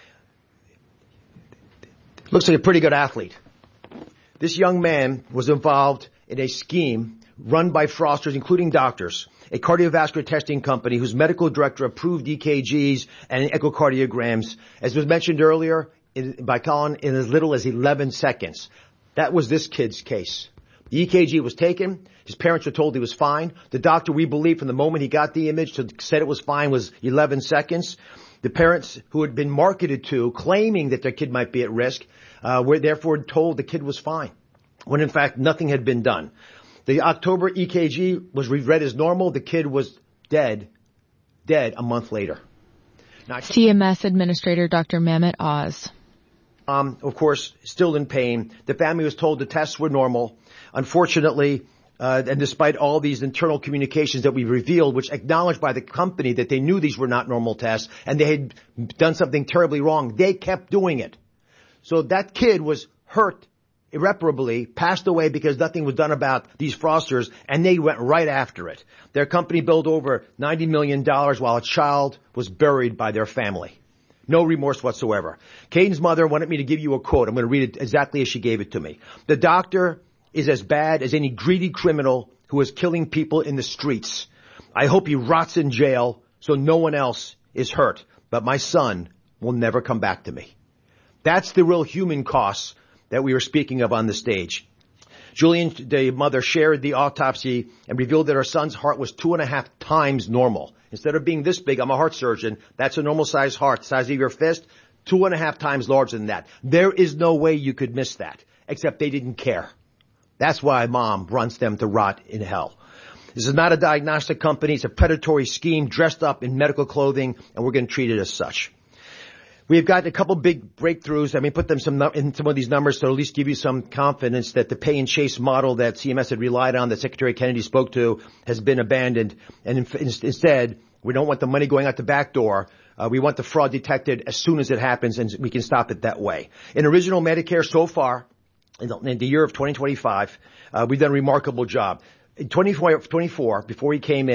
Looks like a pretty good athlete. This young man was involved in a scheme run by fraudsters, including doctors, a cardiovascular testing company whose medical director approved E K Gs and echocardiograms, as was mentioned earlier, in, by Colin, in as little as eleven seconds. That was this kid's case. The E K G was taken. His parents were told he was fine. The doctor, we believe, from the moment he got the image to said it was fine was eleven seconds. The parents who had been marketed to, claiming that their kid might be at risk, uh, were therefore told the kid was fine, when in fact nothing had been done. The October E K G was read as normal. The kid was dead, dead a month later. Now, C M S Administrator Doctor Mehmet Oz. Um, of course, still in pain. The family was told the tests were normal. Unfortunately, uh, and despite all these internal communications that we revealed, which acknowledged by the company that they knew these were not normal tests and they had done something terribly wrong, they kept doing it. So that kid was hurt irreparably, passed away because nothing was done about these fraudsters, and they went right after it. Their company billed over ninety million dollars while a child was buried by their family. No remorse whatsoever. Caden's mother wanted me to give you a quote. I'm going to read it exactly as she gave it to me. The doctor is as bad as any greedy criminal who is killing people in the streets. I hope he rots in jail so no one else is hurt, but my son will never come back to me. That's the real human costs that we were speaking of on the stage. Julian, the mother, shared the autopsy and revealed that her son's heart was two and a half times normal. Instead of being this big, I'm a heart surgeon, that's a normal sized heart, size of your fist, two and a half times larger than that. There is no way you could miss that, except they didn't care. That's why mom runs them to rot in hell. This is not a diagnostic company, it's a predatory scheme dressed up in medical clothing, and we're going to treat it as such. We've got a couple big breakthroughs. I mean, put them some in some of these numbers to at least give you some confidence that the pay and chase model that C M S had relied on, that Secretary Kennedy spoke to, has been abandoned. And in, instead, we don't want the money going out the back door. Uh, we want the fraud detected as soon as it happens, and we can stop it that way. In original Medicare so far, in the, in the year of twenty twenty-five, uh, we've done a remarkable job. In twenty twenty-four, before he came in,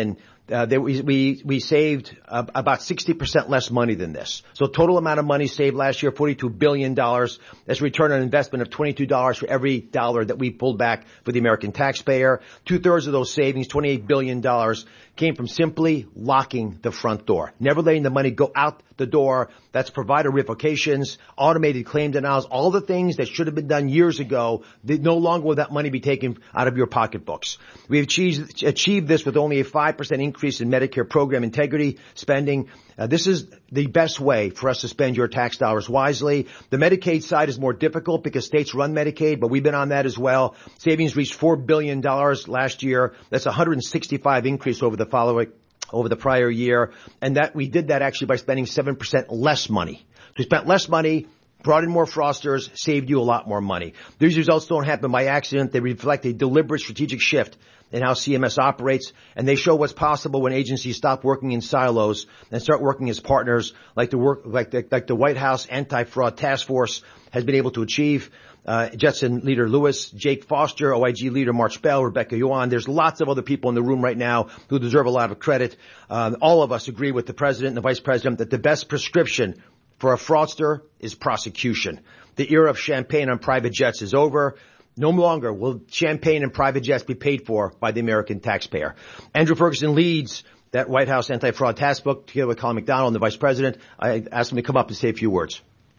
Uh, they, we, we, we saved uh, about sixty percent less money than this. So total amount of money saved last year, forty-two billion dollars. That's a return on investment of twenty-two dollars for every dollar that we pulled back for the American taxpayer. Two-thirds of those savings, twenty-eight billion dollars, came from simply locking the front door, never letting the money go out the door. That's provider revocations, automated claim denials, all the things that should have been done years ago. That no longer will that money be taken out of your pocketbooks. We've achieved, achieved this with only a five percent increase in Medicare program integrity spending. Uh, this is the best way for us to spend your tax dollars wisely. The Medicaid side is more difficult because states run Medicaid, but we've been on that as well. Savings reached four billion dollars last year. That's a one hundred sixty-five increase over the following over the prior year, and that we did that actually by spending seven percent less money. So we spent less money, brought in more fraudsters, saved you a lot more money. These results don't happen by accident. They reflect a deliberate strategic shift in how C M S operates, and they show what's possible when agencies stop working in silos and start working as partners, like the work, like the, like the White House Anti-Fraud Task Force has been able to achieve. Uh, Jetson Leader Lewis, Jake Foster, O I G Leader March Bell, Rebecca Yuan. There's lots of other people in the room right now who deserve a lot of credit. Um, all of us agree with the President and the Vice President that the best prescription for a fraudster is prosecution. The era of champagne on private jets is over. No longer will champagne and private jets be paid for by the American taxpayer. Andrew Ferguson leads that White House Anti-Fraud Task Force together with Colin McDonald and the Vice President. I asked him to come up and say a few words.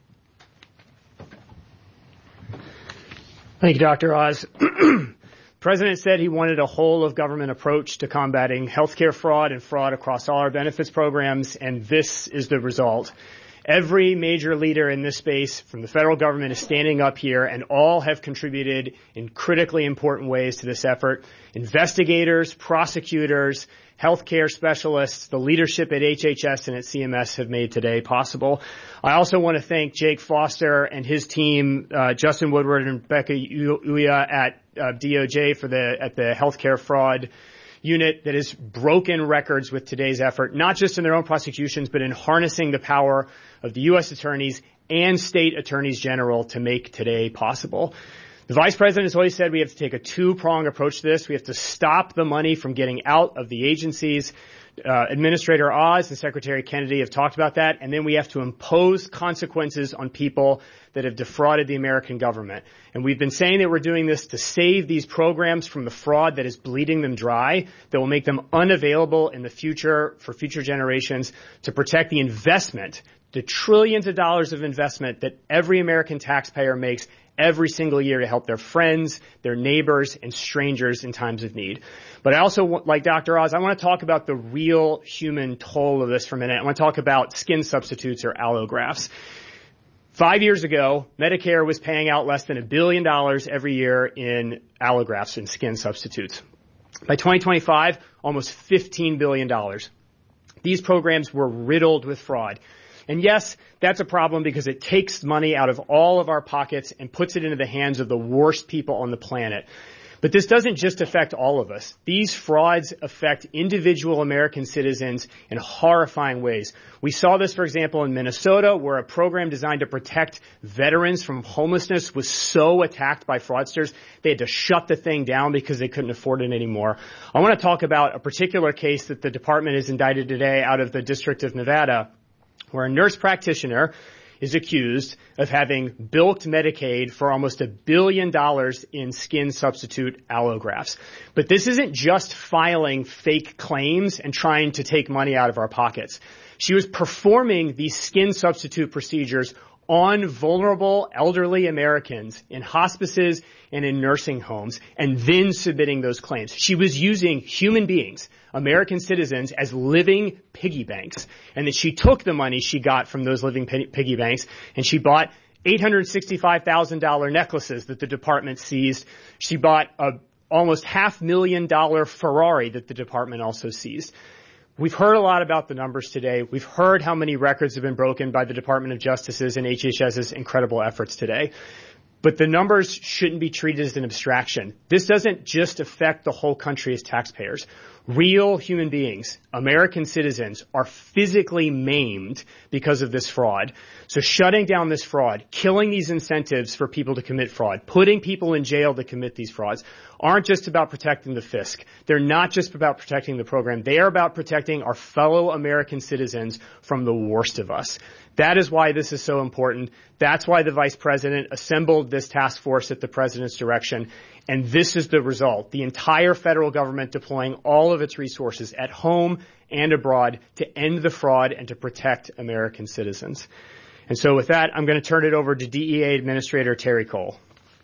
Thank you, Doctor Oz. The President said he wanted a whole-of-government approach to combating healthcare fraud and fraud across all our benefits programs, and this is the result. Every major leader in this space from the federal government is standing up here, and all have contributed in critically important ways to this effort. Investigators, prosecutors, healthcare specialists, the leadership at H H S and at C M S have made today possible. I also want to thank Jake Foster and his team, uh, Justin Woodward and Becca Uya at uh, D O J for the at the healthcare fraud unit that has broken records with today's effort, not just in their own prosecutions, but in harnessing the power of the U S attorneys and state attorneys general to make today possible. The Vice President has always said we have to take a two-pronged approach to this. We have to stop the money from getting out of the agencies. Uh, Administrator Oz and Secretary Kennedy have talked about that. And then we have to impose consequences on people that have defrauded the American government. And we've been saying that we're doing this to save these programs from the fraud that is bleeding them dry, that will make them unavailable in the future for future generations, to protect the investment, the trillions of dollars of investment that every American taxpayer makes every single year to help their friends, their neighbors, and strangers in times of need. But I also, like Doctor Oz, I want to talk about the real human toll of this for a minute. I want to talk about skin substitutes or allografts. Five years ago, Medicare was paying out less than a billion dollars every year in allografts and skin substitutes. By twenty twenty-five, almost fifteen billion dollars. These programs were riddled with fraud. And yes, that's a problem because it takes money out of all of our pockets and puts it into the hands of the worst people on the planet. But this doesn't just affect all of us. These frauds affect individual American citizens in horrifying ways. We saw this, for example, in Minnesota, where a program designed to protect veterans from homelessness was so attacked by fraudsters, they had to shut the thing down because they couldn't afford it anymore. I want to talk about a particular case that the department has indicted today out of the District of Nevada, where a nurse practitioner is accused of having bilked Medicaid for almost a billion dollars in skin substitute allografts. But this isn't just filing fake claims and trying to take money out of our pockets. She was performing these skin substitute procedures on vulnerable elderly Americans in hospices and in nursing homes, and then submitting those claims. She was using human beings, American citizens, as living piggy banks, and that she took the money she got from those living piggy banks and she bought eight hundred sixty-five thousand dollars necklaces that the department seized. She bought a almost half million dollar Ferrari that the department also seized. We've heard a lot about the numbers today. We've heard how many records have been broken by the Department of Justice's and H H S's incredible efforts today. But the numbers shouldn't be treated as an abstraction. This doesn't just affect the whole country as taxpayers. Real human beings, American citizens, are physically maimed because of this fraud. So shutting down this fraud, killing these incentives for people to commit fraud, putting people in jail to commit these frauds, aren't just about protecting the fisc. They're not just about protecting the program. They are about protecting our fellow American citizens from the worst of us. That is why this is so important. That's why the Vice President assembled this task force at the President's direction. And this is the result. The entire federal government deploying all of its resources at home and abroad to end the fraud and to protect American citizens. And so with that, I'm going to turn it over to D E A Administrator Terry Cole.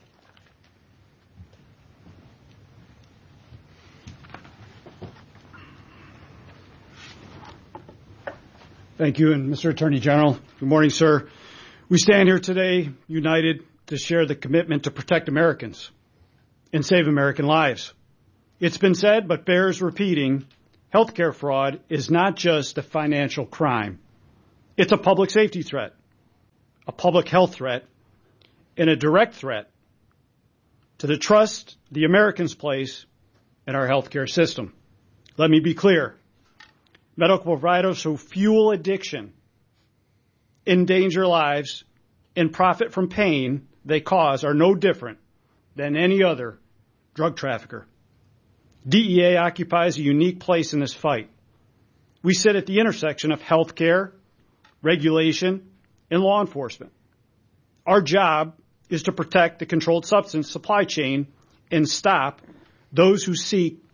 Thank you, and Mister Attorney General, good morning, sir. We stand here today united to share the commitment to protect Americans and save American lives. It's been said, but bears repeating, healthcare fraud is not just a financial crime. It's a public safety threat, a public health threat, and a direct threat to the trust the Americans place in our healthcare system. Let me be clear. Medical providers who fuel addiction, endanger lives, and profit from pain they cause are no different than any other drug trafficker. D E A occupies a unique place in this fight. We sit at the intersection of healthcare, regulation, and law enforcement. Our job is to protect the controlled substance supply chain and stop those who seek